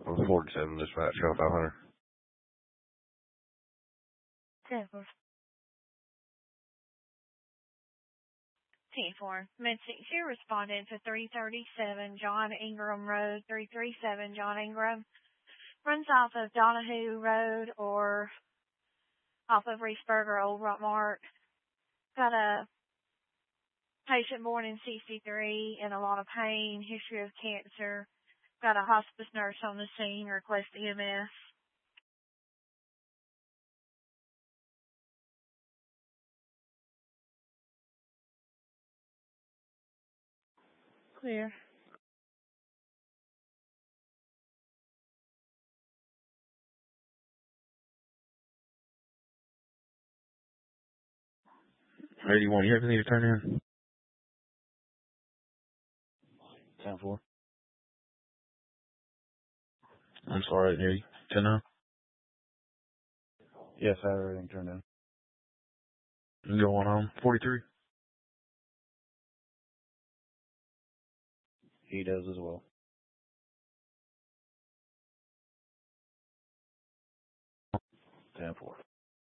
On 47, dispatch, Shell 500. 10-4. 10-4. Mid-60 responded to 337 John Ingram Road, 337 John Ingram. Runs off of Donahue Road or off of Reesburger, Old Rock Mart. Got a patient born in 63 in a lot of pain, history of cancer. Got a hospice nurse on the scene, request EMS. Clear. Hey, you want, you have anything to turn in? 10-4. I'm sorry, I didn't hear you. 10-9? Yes, I have everything turned in. You going on 43? He does as well. 10-4.